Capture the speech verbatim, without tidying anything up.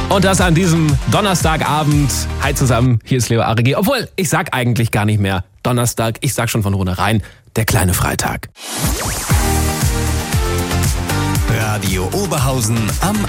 Und das an diesem Donnerstagabend. Hi zusammen, hier ist Leo Aregi. Obwohl, ich sag eigentlich gar nicht mehr Donnerstag. Ich sag schon von vornherein, der kleine Freitag. Radio Oberhausen am